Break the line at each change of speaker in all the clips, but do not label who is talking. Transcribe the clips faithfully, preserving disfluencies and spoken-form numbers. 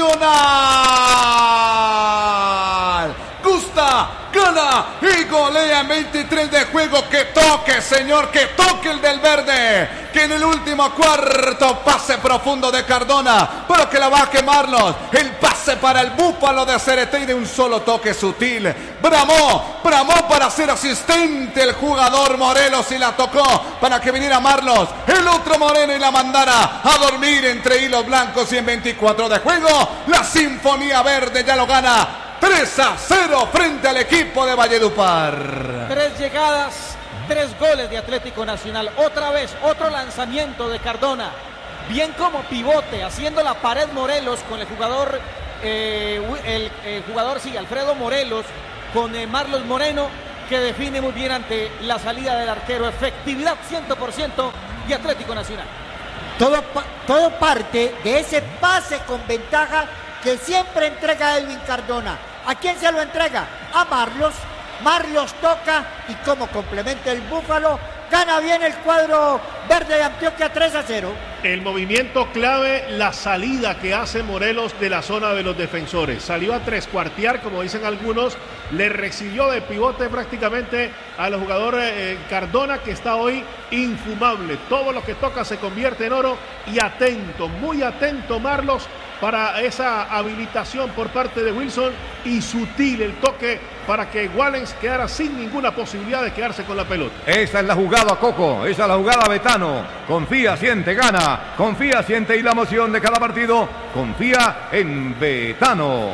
Nacional. Gusta, gana y golea en veintitrés de juego. Que toque, señor, que toque el del verde. Que en el último cuarto pase profundo de Cardona, pero que la va a quemarlos. El pase para el Búfalo de Cereté y de un solo toque sutil. Bramó, bramó para ser asistente el jugador Morelos y la tocó para que viniera Marlos, el otro Moreno, y la mandara a dormir entre hilos blancos. Y en veinticuatro de juego, la Sinfonía Verde ya lo gana tres a cero frente al equipo de Valledupar.
Tres llegadas, tres goles de Atlético Nacional. Otra vez, otro lanzamiento de Cardona. Bien como pivote, haciendo la pared Morelos con el jugador, eh, el, el jugador, sí, Alfredo Morelos, con eh, Marlos Moreno, que define muy bien ante la salida del arquero. Efectividad cien por ciento de Atlético Nacional.
Todo, todo parte de ese pase con ventaja que siempre entrega Edwin Cardona. ¿A quién se lo entrega? A Marlos. Marlos toca y como complementa el Búfalo, gana bien el cuadro verde de Antioquia tres a cero.
El movimiento clave, la salida que hace Morelos de la zona de los defensores. Salió a trescuartear, como dicen algunos, le recibió de pivote prácticamente al jugador eh, Cardona, que está hoy infumable. Todo lo que toca se convierte en oro, y atento, muy atento Marlos para esa habilitación por parte de Wilson, y sutil el toque para que Wallens quedara sin ninguna posibilidad de quedarse con la pelota.
Esa es la jugada, Coco, esa es la jugada, Betano. Confía, siente, gana. Confía, siente, y la emoción de cada partido. Confía en Betano.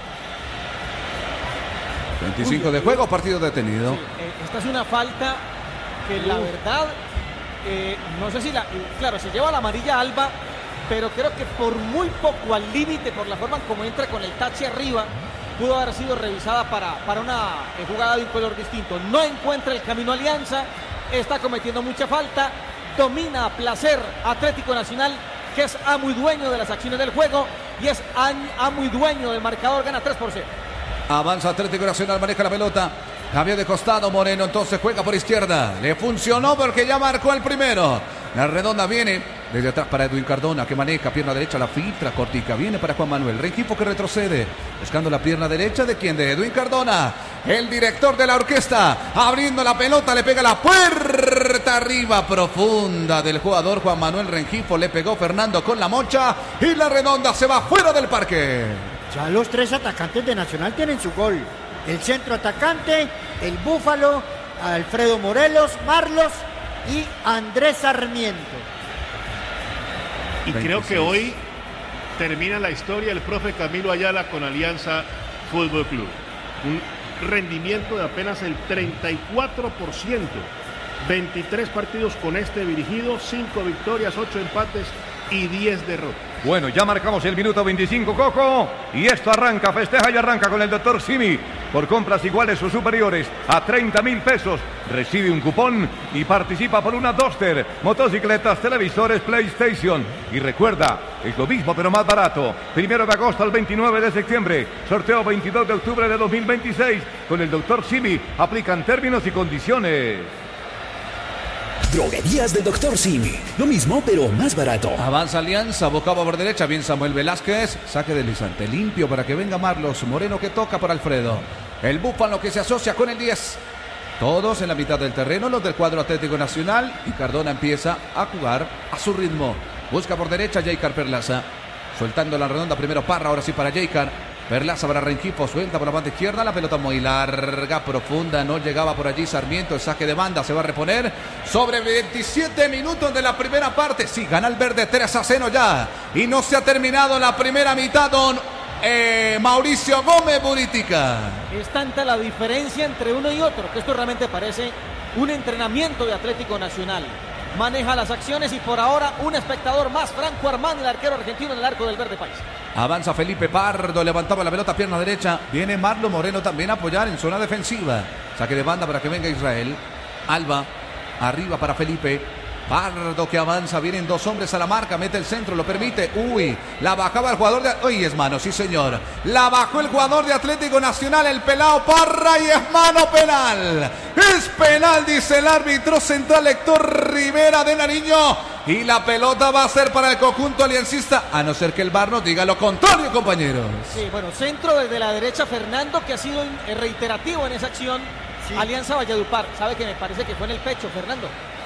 veinticinco de juego, partido detenido.
Sí, eh, esta es una falta que la verdad, eh, no sé si la, claro, se lleva la amarilla Alba, pero creo que por muy poco al límite, por la forma en como entra con el tache arriba, pudo haber sido revisada para, para una eh, jugada de un color distinto. No encuentra el camino Alianza, está cometiendo mucha falta, domina a placer Atlético Nacional, que es amo y dueño de las acciones del juego, y es amo y dueño del marcador, gana tres por cero.
Avanza Atlético Nacional, maneja la pelota, cambia de costado Moreno, entonces juega por izquierda. Le funcionó porque ya marcó el primero. La redonda viene desde atrás para Edwin Cardona, que maneja pierna derecha, la filtra, cortica, viene para Juan Manuel. Rengifo que retrocede, buscando la pierna derecha de quién, de Edwin Cardona, el director de la orquesta, abriendo la pelota, le pega la puerta arriba profunda del jugador Juan Manuel Rengifo, le pegó Fernando con la mocha y la redonda se va fuera del parque.
Ya los tres atacantes de Nacional tienen su gol. El centro atacante, el Búfalo, Alfredo Morelos, Marlos y Andrés Sarmiento.
Y creo que hoy termina la historia el profe Camilo Ayala con Alianza Fútbol Club. Un rendimiento de apenas el treinta y cuatro por ciento. veintitrés partidos con este dirigido, cinco victorias, ocho empates y diez derrotas.
Bueno, ya marcamos el minuto veinticinco, Coco, y esto arranca, festeja y arranca con el doctor Simi. Por compras iguales o superiores a treinta mil pesos, recibe un cupón y participa por una Duster, motocicletas, televisores, PlayStation. Y recuerda, es lo mismo pero más barato. Primero de agosto al veintinueve de septiembre, sorteo veintidós de octubre de dos mil veintiséis. Con el doctor Simi, aplican términos y condiciones.
Droguerías del doctor Simi. Lo mismo, pero más barato.
Avanza Alianza, bocaba por derecha, bien Samuel Velázquez. Saque deslizante, limpio para que venga Marlos Moreno, que toca por Alfredo. El Búfalo que se asocia con el diez. Todos en la mitad del terreno, los del cuadro Atlético Nacional. Y Cardona empieza a jugar a su ritmo. Busca por derecha Jaycar Perlaza. Soltando la redonda, primero Parra, ahora sí para Jaycar. Perlaza para Rengifo, suelta por la banda izquierda, la pelota muy larga, profunda, no llegaba por allí Sarmiento, el saque de banda se va a reponer sobre veintisiete minutos de la primera parte. Sí, gana el verde tres a cero ya, y no se ha terminado la primera mitad, don eh, Mauricio Gómez Buritica.
Es tanta la diferencia entre uno y otro, que esto realmente parece un entrenamiento de Atlético Nacional. Maneja las acciones y por ahora un espectador más, Franco Armán, el arquero argentino en el arco del verde país.
Avanza Felipe Pardo, levantaba la pelota, pierna derecha. Viene Marlon Moreno también a apoyar en zona defensiva. Saque de banda para que venga Israel. Alba, arriba para Felipe. Pardo que avanza, vienen dos hombres a la marca, mete el centro, lo permite. Uy, la bajaba el jugador de... Uy, es mano, sí señor. La bajó el jugador de Atlético Nacional, el pelao Parra, y es mano penal. Es penal, dice el árbitro central Héctor Rivera de Nariño. Y la pelota va a ser para el conjunto aliancista, a no ser que el V A R nos diga lo contrario, compañeros.
Sí, bueno, centro desde la derecha Fernando, que ha sido reiterativo en esa acción. Sí. Alianza Valledupar, sabe que me parece que fue en el pecho, Fernando.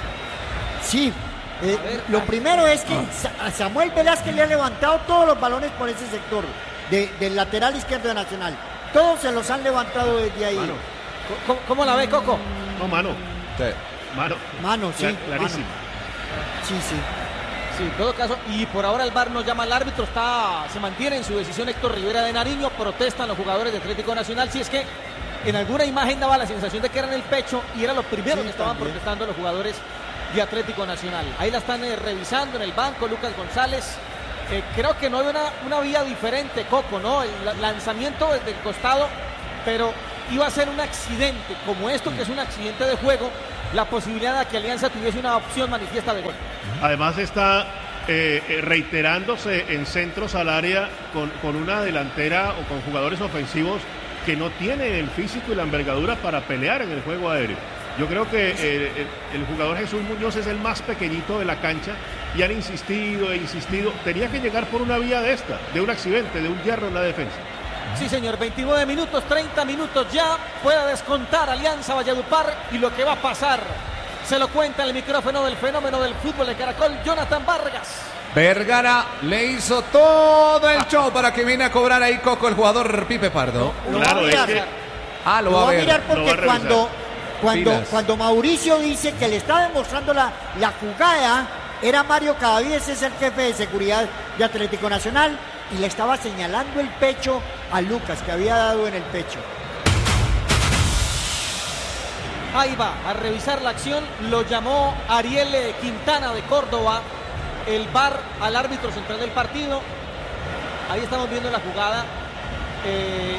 Sí, eh, ver, lo primero es que a Samuel Velázquez le ha levantado todos los balones por ese sector de, del lateral izquierdo de Nacional. Todos se los han levantado desde ahí.
Mano.
¿Cómo, cómo la ve, Coco?
No, mano.
Sí.
Mano.
Mano, sí.
Clar, clarísimo.
Mano. Sí, sí.
Sí, en todo caso, y por ahora el V A R no llama al árbitro, está, se mantiene en su decisión Héctor Rivera de Nariño, protestan los jugadores de Atlético Nacional, si es que en alguna imagen daba la sensación de que era en el pecho y era lo primero sí, que estaban también protestando los jugadores de Atlético Nacional. Ahí la están eh, revisando en el banco, Lucas González. Eh, creo que no hay una, una vía diferente, Coco, ¿no? El lanzamiento desde el costado, pero iba a ser un accidente como esto, que es un accidente de juego, la posibilidad de que Alianza tuviese una opción manifiesta de gol.
Además está eh, reiterándose en centros al área con, con una delantera o con jugadores ofensivos que no tienen el físico y la envergadura para pelear en el juego aéreo. Yo creo que eh, el, el jugador Jesús Muñoz es el más pequeñito de la cancha y han insistido e insistido. Tenía que llegar por una vía de esta, de un accidente, de un hierro en la defensa.
Sí, señor, veintinueve minutos, treinta minutos ya. Puede descontar Alianza Valledupar y lo que va a pasar se lo cuenta el micrófono del fenómeno del fútbol de Caracol, Jonathan Vargas.
Vergara le hizo todo el show para que viene a cobrar ahí, Coco, el jugador Pipe Pardo.
Lo claro, va a mirar. Es que...
Ah, lo,
lo
va a
ver.
mirar
porque cuando... Cuando, cuando Mauricio dice que le está demostrando la, la jugada, era Mario Cadavíes, es el jefe de seguridad de Atlético Nacional, y le estaba señalando el pecho a Lucas, que había dado en el pecho.
Ahí va, a revisar la acción, lo llamó Ariel Quintana de Córdoba, el V A R al árbitro central del partido. Ahí estamos viendo la jugada. Eh...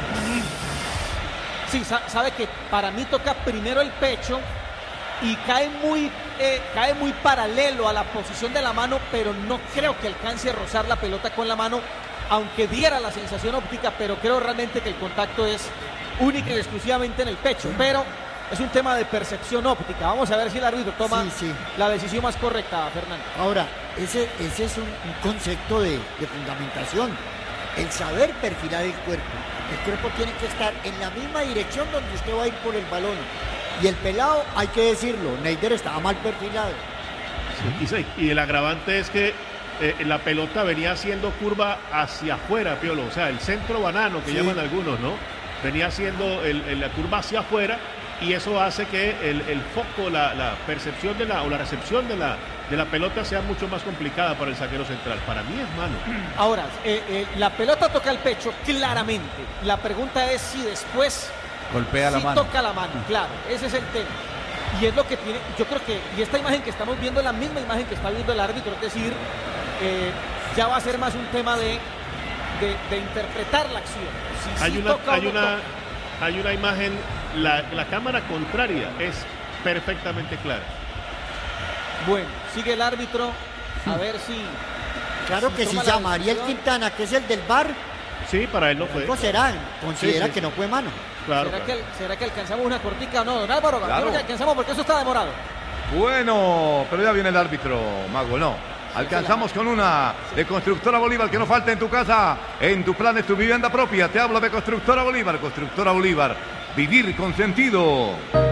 Sí, sabe que para mí toca primero el pecho y cae muy, eh, cae muy paralelo a la posición de la mano, pero no creo que alcance a rozar la pelota con la mano, aunque diera la sensación óptica, pero creo realmente que el contacto es única y exclusivamente en el pecho, pero es un tema de percepción óptica. Vamos a ver si el árbitro toma sí, sí. la decisión más correcta, Fernando.
Ahora, ese, ese es un, un concepto de, de fundamentación, el saber perfilar el cuerpo. El cuerpo tiene que estar en la misma dirección donde usted va a ir por el balón. Y el pelado, hay que decirlo, Neider estaba mal perfilado.
Sí, y el agravante es que eh, la pelota venía haciendo curva hacia afuera, Piolo. O sea, el centro banano que sí. llaman algunos, ¿no? Venía haciendo el, el, la curva hacia afuera y eso hace que el, el foco, la, la percepción de la, o la recepción de la, de la pelota sea mucho más complicada para el zaguero central. Para mí es mano.
Ahora, eh, eh, la pelota toca el pecho claramente. La pregunta es si después
golpea
si
la mano.
toca la mano, claro, ese es el tema. Y es lo que tiene, yo creo que, y esta imagen que estamos viendo es la misma imagen que está viendo el árbitro, es decir, eh, ya va a ser más un tema de, de, de interpretar la acción. Si,
hay,
si
una,
toca
hay,
o no
una,
toca.
hay una imagen, la, la cámara contraria es perfectamente clara.
Bueno, sigue el árbitro, a ver si...
Claro si que si llama Ariel Quintana, que es el del V A R,
sí, para él no fue.
¿Cómo será? Considera
sí, sí.
que no fue mano.
Claro,
¿Será,
claro.
Que, ¿Será que alcanzamos una cortica o no, don Álvaro?
Claro.
Creo que alcanzamos porque eso está demorado.
Bueno, pero ya viene el árbitro, Mago, no. Alcanzamos con una de Constructora Bolívar, que no falta en tu casa, en tu plan, es tu vivienda propia. Te hablo de Constructora Bolívar, Constructora Bolívar. Vivir con sentido.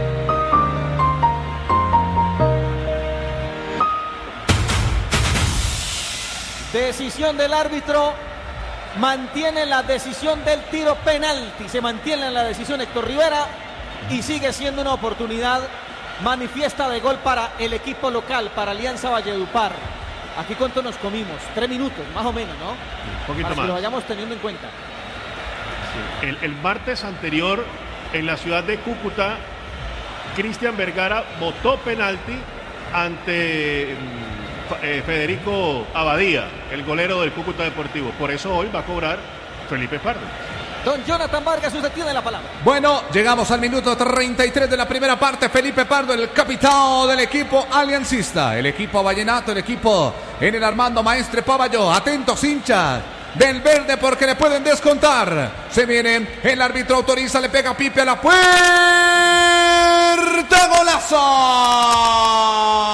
Decisión del árbitro, mantiene la decisión del tiro penalti, se mantiene en la decisión Héctor Rivera y sigue siendo una oportunidad manifiesta de gol para el equipo local, para Alianza Valledupar. Aquí cuánto nos comimos, tres minutos, más o menos, ¿no?
Un poquito
para
más.
que lo vayamos teniendo en cuenta.
Sí. El, el martes anterior, en la ciudad de Cúcuta, Cristian Vergara votó penalti ante eh, Federico Abadía, el golero del Cúcuta Deportivo. Por eso hoy va a cobrar Felipe Pardo.
Don Jonathan Vargas, usted tiene la palabra.
Bueno, llegamos al minuto treinta y tres de la primera parte. Felipe Pardo, el capitán del equipo aliancista. El equipo vallenato, el equipo en el Armando Maestre Pavayo. Atentos hinchas del verde porque le pueden descontar. Se viene, el árbitro autoriza, le pega Pipe a la puerta. ¡Golazo!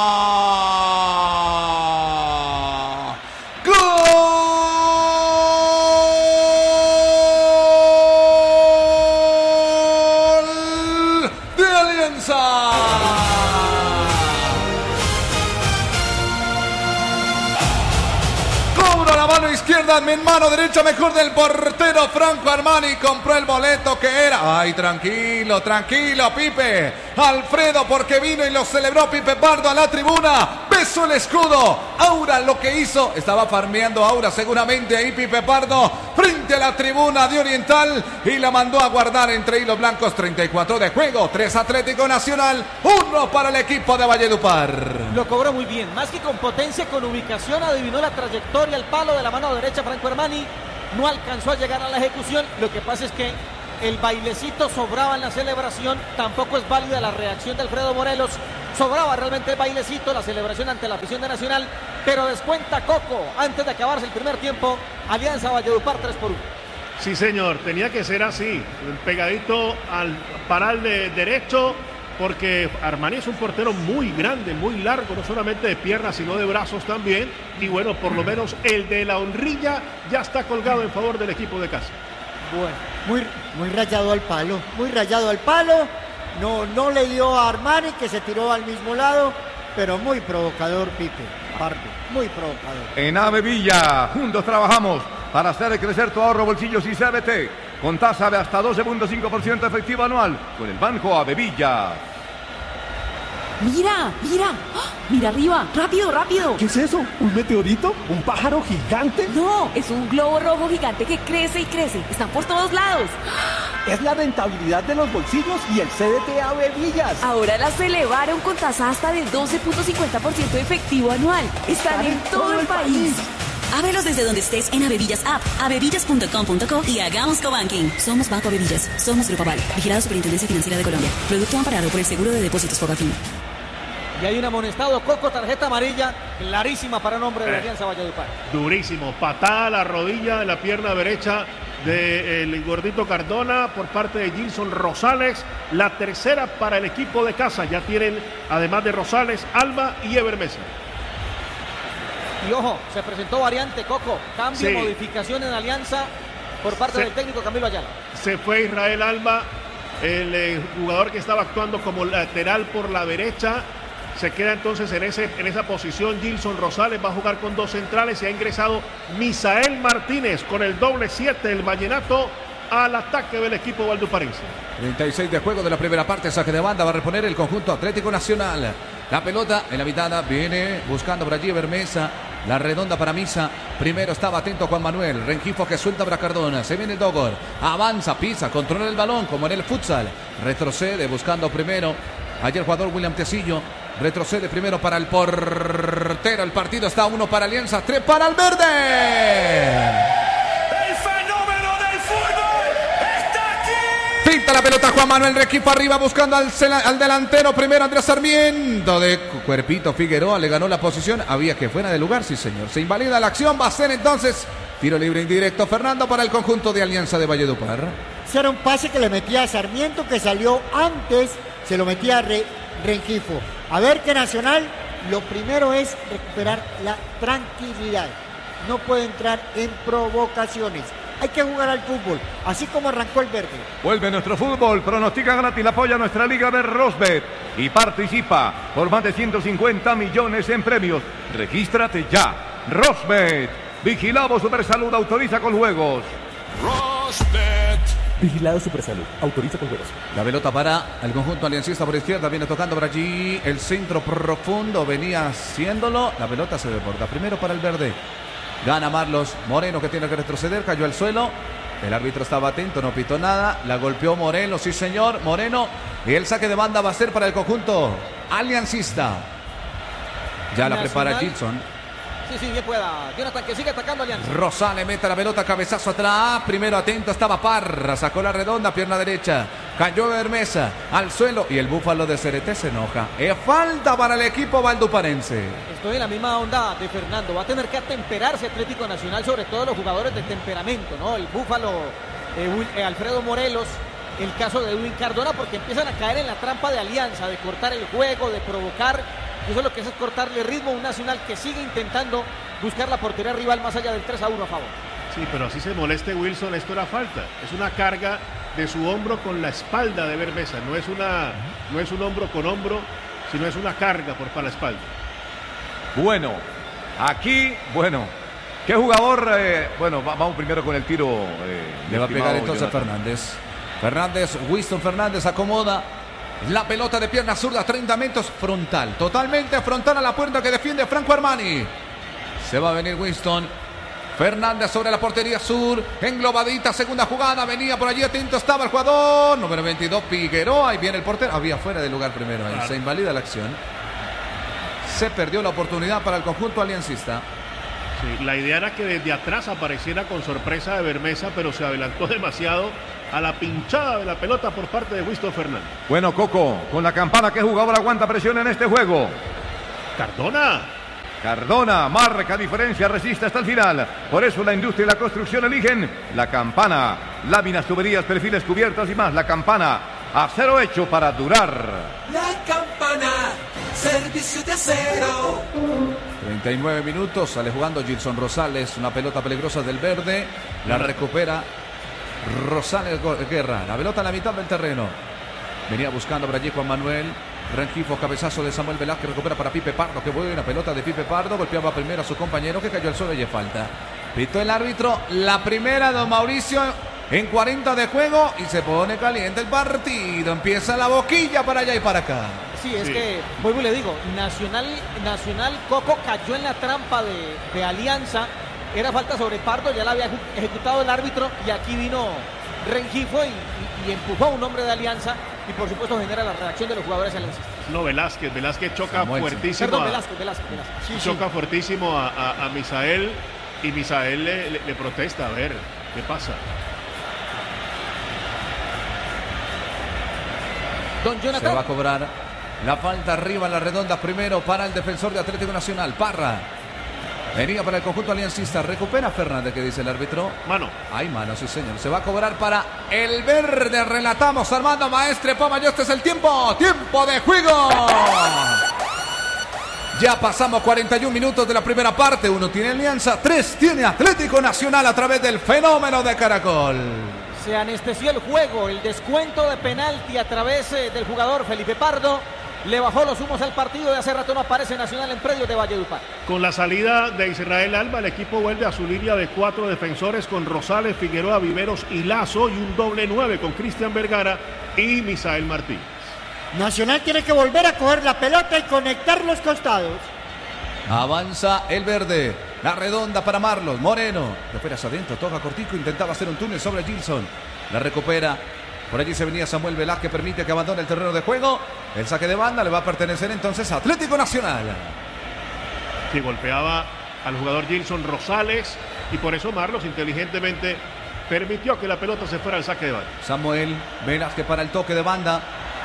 Izquierda, en mano derecha mejor del portero Franco Armani, compró el boleto que era. Ay, tranquilo, tranquilo, Pipe. Alfredo, porque vino y lo celebró Pipe Pardo a la tribuna. Besó el escudo. Aura lo que hizo, estaba farmeando Aura seguramente ahí Pipe Pardo frente a la tribuna de Oriental y la mandó a guardar entre hilos blancos. Treinta y cuatro de juego, tres Atlético Nacional, uno para el equipo de Valledupar.
Lo cobró muy bien, más que con potencia, con ubicación, adivinó la trayectoria, el palo de la mano derecha Franco Armani, no alcanzó a llegar a la ejecución. Lo que pasa es que el bailecito sobraba en la celebración, tampoco es válida la reacción de Alfredo Morelos, sobraba realmente el bailecito, la celebración ante la afición de Nacional, pero descuenta Coco antes de acabarse el primer tiempo. Alianza Valledupar tres por uno.
Sí, señor, tenía que ser así, pegadito al paral de derecho, porque Armani es un portero muy grande, muy largo, no solamente de piernas, sino de brazos también. Y bueno, por lo menos el de la honrilla ya está colgado en favor del equipo de casa.
Bueno, muy, muy rayado al palo, muy rayado al palo. No, no le dio a Armani, que se tiró al mismo lado, pero muy provocador Pipe Pardo, muy provocador.
En Ave Villa, juntos trabajamos para hacer crecer tu ahorro, bolsillos y C B T. Con tasa de hasta doce punto cinco por ciento efectivo anual con el Banco Ave Villa.
Mira, mira, ¡oh! Mira arriba, rápido, rápido.
¿Qué es eso? ¿Un meteorito? ¿Un pájaro gigante?
No, es un globo rojo gigante que crece y crece. Están por todos lados.
Es la rentabilidad de los bolsillos y el C D T Ave Villas.
Ahora las elevaron con tasa hasta del doce punto cincuenta por ciento efectivo anual. Están, Están en, en todo, todo el país. país.
Ábrelos desde donde estés en Avevillas App, avevillas punto com punto co y hagamos cobanking. Somos Banco Avevillas, somos Grupo Aval, vigilado Superintendencia Financiera de Colombia. Producto amparado por el Seguro de Depósitos Fogafín.
Y hay un amonestado, Coco, tarjeta amarilla, clarísima para nombre de la Alianza Valledupar.
Durísimo, patada a la rodilla de la pierna derecha del gordito Cardona por parte de Gilson Rosales. La tercera para el equipo de casa. Ya tienen, además de Rosales, Alba y Ever Mesa.
Y ojo, se presentó variante, Coco, cambio,
sí.
modificación en Alianza por parte
se,
del técnico Camilo Ayala.
Se fue Israel Alba, el eh, jugador que estaba actuando como lateral por la derecha. Se queda entonces en, ese, en esa posición Gilson Rosales, va a jugar con dos centrales y ha ingresado Misael Martínez con el doble siete, el vallenato, al ataque del equipo valduparense.
treinta y seis de juego de la primera parte, saque de banda, va a reponer el conjunto Atlético Nacional. La pelota en la mitad viene buscando por allí Bermesa, la redonda para Misa. Primero estaba atento Juan Manuel, Rengifo que suelta para Cardona, se viene Dogor, avanza, pisa, controla el balón como en el futsal, retrocede buscando primero ayer el jugador William Tecillo. Retrocede primero para el portero. El partido está uno para Alianza, tres para el verde.
El fenómeno del fútbol está aquí.
Pinta la pelota Juan Manuel Rengifo arriba buscando al, al delantero. Primero Andrés Sarmiento de cuerpito Figueroa. Le ganó la posición. Había que fuera de lugar, sí señor. Se invalida la acción. Va a ser entonces tiro libre indirecto, Fernando, para el conjunto de Alianza de Valledupar.
Ese era un pase que le metía a Sarmiento, que salió antes. Se lo metía a Re Rengifo. A ver que Nacional, lo primero es recuperar la tranquilidad. No puede entrar en provocaciones. Hay que jugar al fútbol, así como arrancó el verde.
Vuelve nuestro fútbol, pronostica gratis, apoya a nuestra liga de Rosbet y participa por más de ciento cincuenta millones en premios. Regístrate ya. Rosbet, vigilado Supersalud, autoriza con juegos.
Rosbet.
Vigilado Supersalud, autoriza con juegos.
La pelota para el conjunto aliancista por izquierda, viene tocando por allí el centro profundo, venía haciéndolo, la pelota se desborda, primero para el verde, gana Marlos Moreno que tiene que retroceder, cayó al suelo, el árbitro estaba atento, no pitó nada, la golpeó Moreno, sí señor, Moreno, y el saque de banda va a ser para el conjunto aliancista. Ya la Nacional prepara Gilson.
Sí, sí, bien pueda. Jonathan que sigue atacando Alianza.
Rosales mete la pelota, cabezazo atrás. Primero atento estaba Parra. Sacó la redonda, pierna derecha. Cayó Bermesa al suelo. Y el búfalo de Cereté se enoja. Es falta para el equipo valduparense.
Estoy en la misma onda de Fernando. Va a tener que atemperarse Atlético Nacional, sobre todo los jugadores de temperamento, ¿no? El búfalo eh, Will, eh, Alfredo Morelos. El caso de Edwin Cardona, porque empiezan a caer en la trampa de Alianza, de cortar el juego, de provocar. Eso es lo que hace, es cortarle ritmo a un Nacional que sigue intentando buscar la portería rival más allá del tres a uno a favor.
Sí, pero así se moleste Wilson, esto era falta. Es una carga de su hombro con la espalda de Bermesa. No es, una, no es un hombro con hombro, sino es una carga por para la espalda.
Bueno, aquí, bueno, ¿qué jugador? Eh, bueno, vamos primero con el tiro. Eh,
Le va a pegar entonces Jonathan. Fernández. Fernández, Winston Fernández acomoda la pelota de pierna zurda, treinta metros frontal, totalmente frontal a la puerta que defiende Franco Armani. Se va a venir Winston Fernández sobre la portería sur, englobadita, segunda jugada, venía por allí, atento estaba el jugador, número veintidós, Figueroa, ahí viene el portero, había fuera de lugar primero, ahí claro. Se invalida la acción. Se perdió la oportunidad para el conjunto aliancista.
Sí, la idea era que desde atrás apareciera con sorpresa de Bermesa, pero se adelantó demasiado a la pinchada de la pelota por parte de Winston Fernández.
Bueno, Coco, con la campana, ¿qué jugador aguanta presión en este juego?
Cardona.
Cardona, marca diferencia, resiste hasta el final. Por eso la industria y la construcción eligen la campana. Láminas, tuberías, perfiles, cubiertas y más. La campana, acero hecho para durar.
La campana, servicio de acero.
treinta y nueve minutos, sale jugando Gilson Rosales, una pelota peligrosa del verde, la recupera Rosales Guerra, la pelota en la mitad del terreno. Venía buscando por allí Juan Manuel Rengifo, cabezazo de Samuel Velázquez, recupera para Pipe Pardo, que buena pelota de Pipe Pardo, golpeaba primero a su compañero que cayó al suelo y falta. Pitó el árbitro, la primera don Mauricio en cuarenta de juego y se pone caliente el partido, empieza la boquilla para allá y para acá.
Sí, es sí. que, vuelvo y le digo, Nacional, Nacional Coco cayó en la trampa de, de Alianza, era falta sobre Pardo, ya la había ejecutado el árbitro y aquí vino Rengifo y, y, y empujó a un hombre de Alianza y por supuesto genera la reacción de los jugadores aliancistas.
No, Velázquez, Velázquez choca Samuel, fuertísimo.
Perdón,
a,
Velázquez, Velázquez, Velázquez. Sí,
choca
sí.
fuertísimo a, a, a Misael y Misael le, le, le protesta, a ver, ¿qué pasa?
Don Jonathan.
Se va a cobrar la falta arriba en la redonda primero para el defensor de Atlético Nacional, Parra. Venía para el conjunto aliancista, recupera Fernández, que dice el árbitro.
Mano.
Hay mano, sí señor. Se va a cobrar para el verde. Relatamos Armando Maestre Pamayo. Este es el tiempo. Tiempo de juego. Ya pasamos cuarenta y un minutos de la primera parte. Uno tiene Alianza, tres tiene Atlético Nacional a través del fenómeno de Caracol.
Se anestesió el juego, el descuento de penalti a través eh, del jugador Felipe Pardo. Le bajó los humos al partido y hace rato no aparece Nacional en predio de Valledupar.
Con la salida de Israel Alba, el equipo vuelve a su línea de cuatro defensores con Rosales, Figueroa, Viveros y Lazo y un doble nueve con Cristian Vergara y Misael Martínez.
Nacional tiene que volver a coger la pelota y conectar los costados.
Avanza el verde, la redonda para Marlos, Moreno. De fuera hacia adentro, toca cortico, intentaba hacer un túnel sobre Gilson. La recupera. Por allí se venía Samuel Velázquez, permite que abandone el terreno de juego. El saque de banda le va a pertenecer entonces a Atlético Nacional.
Sí, golpeaba al jugador Gilson Rosales y por eso Marlos inteligentemente permitió que la pelota se fuera al saque de banda.
Samuel Velázquez para el toque de banda.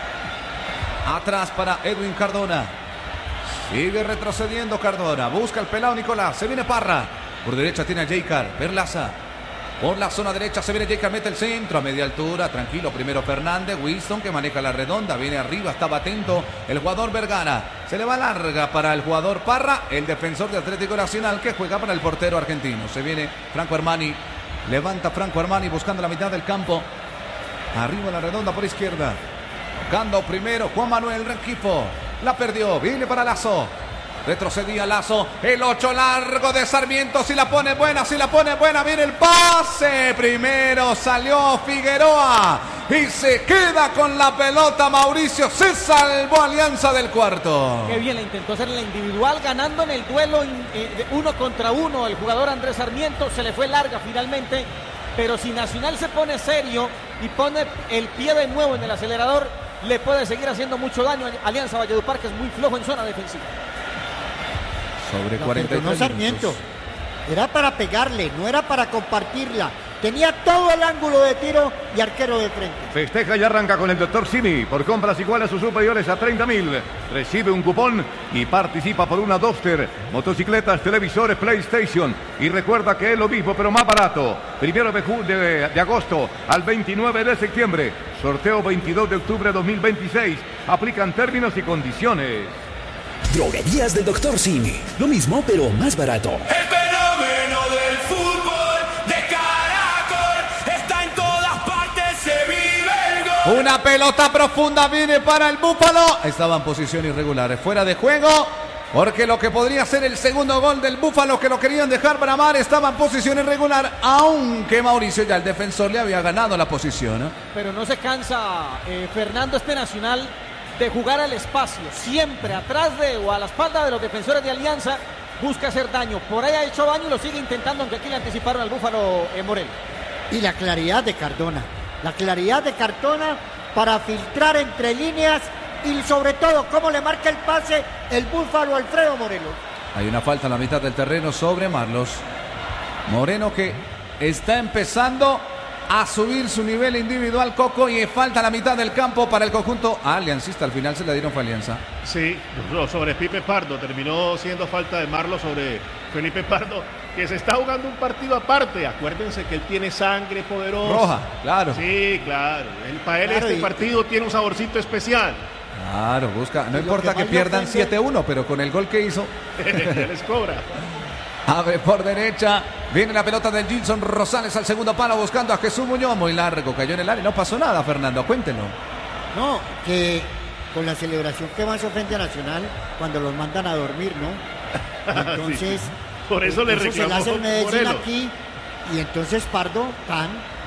Atrás para Edwin Cardona. Sigue retrocediendo Cardona. Busca el pelado Nicolás. Se viene Parra. Por derecha tiene a Jaycar. Perlaza. Por la zona derecha se viene Jaycar, mete el centro a media altura, tranquilo, primero Fernández, Winston que maneja la redonda, viene arriba, estaba atento el jugador Vergara, se le va larga para el jugador Parra, el defensor de Atlético Nacional que juega para el portero argentino, se viene Franco Armani, levanta Franco Armani buscando la mitad del campo, arriba la redonda por izquierda, tocando primero Juan Manuel Rengifo, la perdió, viene para Lazo. Retrocedía Lazo, el ocho largo de Sarmiento, si la pone buena, si la pone buena, viene el pase, primero salió Figueroa y se queda con la pelota Mauricio, se salvó Alianza del cuarto.
Qué bien, le intentó hacer la individual, ganando en el duelo eh, uno contra uno, el jugador Andrés Sarmiento, se le fue larga finalmente, pero si Nacional se pone serio y pone el pie de nuevo en el acelerador, le puede seguir haciendo mucho daño a Alianza Valledupar, que es muy flojo en zona defensiva.
Sobre
La
cuarenta y
perdonó
tres
Sarmiento.
minutos.
Era para pegarle, no era para compartirla. Tenía todo el ángulo de tiro y arquero de frente.
Festeja y arranca con el doctor Simi. Por compras iguales a sus superiores a treinta mil. Recibe un cupón y participa por una Duster, motocicletas, televisores, PlayStation. Y recuerda que es lo mismo, pero más barato. Primero de, de, de agosto al veintinueve de septiembre. Sorteo veintidós de octubre de dos mil veintiséis. Aplican términos y condiciones.
Droguerías del doctor Simi. Lo mismo, pero más barato.
El fenómeno del fútbol de Caracol está en todas partes, se vive el gol.
Una pelota profunda viene para el Búfalo. Estaba en posición irregular, fuera de juego. Porque lo que podría ser el segundo gol del Búfalo, que lo querían dejar bramar, estaba en posición irregular. Aunque Mauricio, ya el defensor, le había ganado la posición, ¿eh?
Pero no se cansa eh, Fernando este Nacional de jugar al espacio, siempre atrás de o a la espalda de los defensores de Alianza, busca hacer daño. Por ahí ha hecho daño y lo sigue intentando, aunque aquí le anticiparon al Búfalo en Morel.
Y la claridad de Cardona, la claridad de Cardona para filtrar entre líneas y sobre todo cómo le marca el pase el Búfalo Alfredo Morelos.
Hay una falta en la mitad del terreno sobre Marlos Moreno, que está empezando a subir su nivel individual, Coco, y falta la mitad del campo para el conjunto aliancista. Al final se le dieron fue Alianza.
Sí, no, sobre Pipe Pardo. Terminó siendo falta de Marlos sobre Felipe Pardo, que se está jugando un partido aparte. Acuérdense que él tiene sangre poderosa.
Roja, claro.
Sí, claro. Él, para él
Claro,
este
y-
partido tiene un saborcito especial.
Claro, busca. No
lo
importa
que
que
más le
pierdan
ofende-
siete uno, pero con el gol que hizo.
Ya les cobra.
Abre por derecha. Viene la pelota del Gilson Rosales al segundo palo buscando a Jesús Muñoz. Muy largo, cayó en el área. No pasó nada, Fernando. Cuéntenlo.
No, que con la celebración que más ofende a Nacional cuando los mandan a dormir, ¿no? Entonces,
Por eso le
se le
reclamó
hace el Medellín
Morelos.
aquí y entonces Pardo, tan